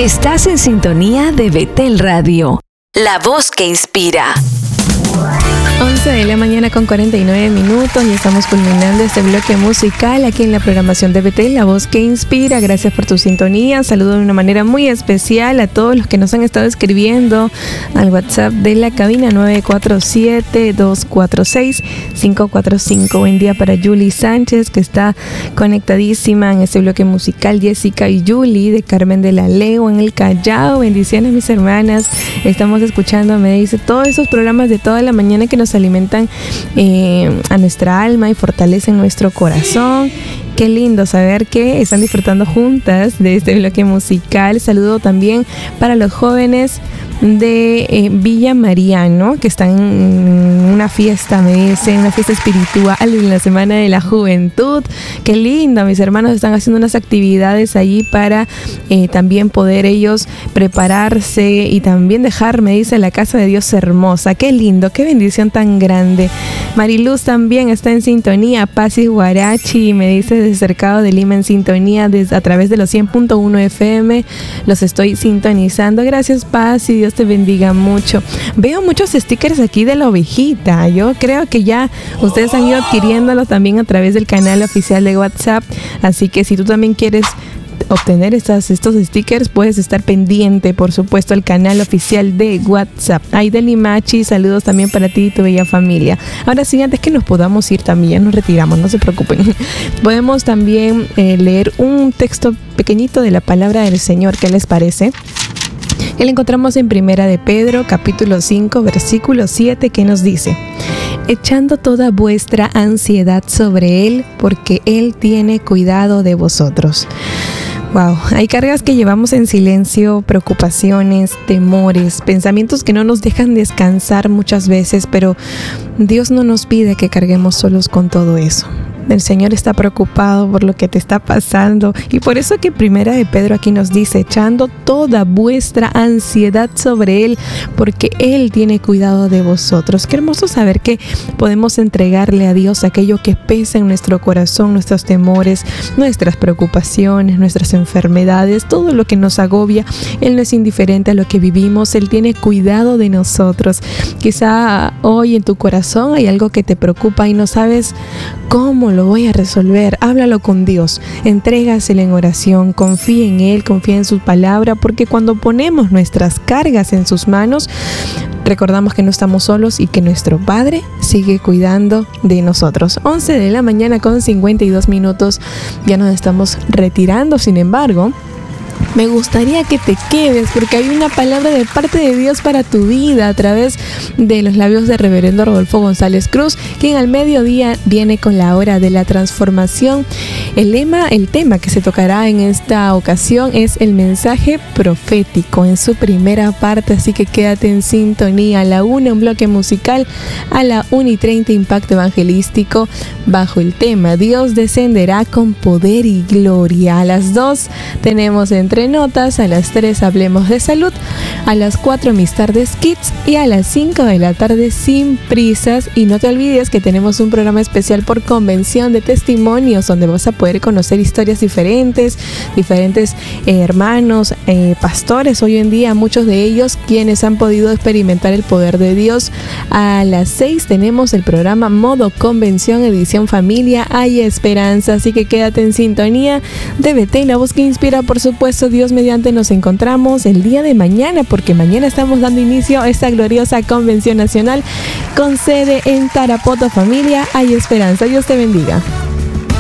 Estás en sintonía de Betel Radio, la voz que inspira. 11 de la mañana con 49 minutos y estamos culminando este bloque musical aquí en la programación de Betel, la voz que inspira. Gracias por tu sintonía. Saludo de una manera muy especial a todos los que nos han estado escribiendo al WhatsApp de la cabina 947-246-545. Buen día para Julie Sánchez, que está conectadísima en este bloque musical. Jessica y Julie de Carmen de la Leo en el Callao. Bendiciones, mis hermanas. Estamos escuchando, me dice, todos esos programas de toda la mañana que nos alimentan a nuestra alma y fortalecen nuestro corazón. Qué lindo saber que están disfrutando juntas de este bloque musical. Saludo también para los jóvenes de Villa Mariano, que están en una fiesta, me dicen, una fiesta espiritual en la Semana de la Juventud. Qué lindo, mis hermanos están haciendo unas actividades allí para también poder ellos prepararse y también dejar, me dice, la casa de Dios hermosa. Qué lindo, qué bendición tan grande. Mariluz también está en sintonía. Pazis Guarachi, me dice, desde Cercado de Lima en sintonía a través de los 100.1 FM. Los estoy sintonizando. Gracias, Paz, y Dios te bendiga mucho. Veo muchos stickers aquí de la ovejita. Yo creo que ya ustedes han ido adquiriéndolos también a través del canal oficial de WhatsApp. Así que si tú también quieres obtener estos stickers, puedes estar pendiente, por supuesto, al canal oficial de WhatsApp. Aideli Machi, saludos también para ti y tu bella familia. Ahora sí, antes que nos podamos ir también, ya nos retiramos, no se preocupen. Podemos también leer un texto pequeñito de la palabra del Señor. ¿Qué les parece? Que lo encontramos en Primera de Pedro, capítulo 5, versículo 7, que nos dice: echando toda vuestra ansiedad sobre Él, porque Él tiene cuidado de vosotros. Wow, hay cargas que llevamos en silencio, preocupaciones, temores, pensamientos que no nos dejan descansar muchas veces, pero Dios no nos pide que carguemos solos con todo eso. El Señor está preocupado por lo que te está pasando, y por eso que Primera de Pedro aquí nos dice: echando toda vuestra ansiedad sobre Él, porque Él tiene cuidado de vosotros. Qué hermoso saber que podemos entregarle a Dios aquello que pesa en nuestro corazón, nuestros temores, nuestras preocupaciones, nuestras enfermedades, todo lo que nos agobia. Él no es indiferente a lo que vivimos, Él tiene cuidado de nosotros. Quizá hoy en tu corazón hay algo que te preocupa y no sabes cómo lo voy a resolver. Háblalo con Dios, entrégaselo en oración, confía en Él, confía en su palabra, porque cuando ponemos nuestras cargas en sus manos, recordamos que no estamos solos y que nuestro Padre sigue cuidando de nosotros. 11 de la mañana con 52 minutos, ya nos estamos retirando. Sin embargo, me gustaría que te quedes, porque hay una palabra de parte de Dios para tu vida a través de los labios de Reverendo Rodolfo González Cruz, quien al mediodía viene con la hora de la transformación. El tema que se tocará en esta ocasión es el mensaje profético en su primera parte, así que quédate en sintonía. A la 1 un bloque musical, a la 1:30 impacto evangelístico bajo el tema Dios descenderá con poder y gloria. A las 2 tenemos Entre Notas, a las 3 Hablemos de Salud, a las 4 Mis Tardes Kids y a las 5 de la tarde Sin Prisas. Y no te olvides que tenemos un programa especial por Convención de Testimonios, donde vas a poder conocer historias diferentes hermanos, pastores hoy en día, muchos de ellos quienes han podido experimentar el poder de Dios. A las 6 tenemos el programa Modo Convención, edición familia. Hay esperanza, así que quédate en sintonía de Betel, la voz que inspira. Por supuesto, Dios mediante, nos encontramos el día de mañana, porque mañana estamos dando inicio a esta gloriosa convención nacional con sede en Tarapoto. Familia, hay esperanza. Dios te bendiga.